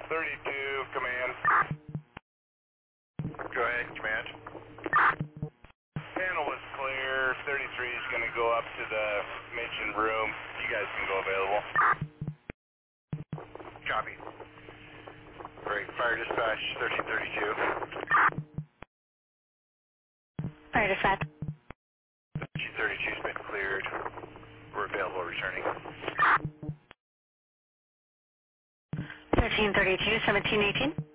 32, command. Go ahead, command. Panel is clear. 33 is going to go up to the mentioned room. You guys can go available. Copy. Great. Fire dispatch 1332. Fire dispatch. 1332's been cleared. We're available returning. 1332, 1718.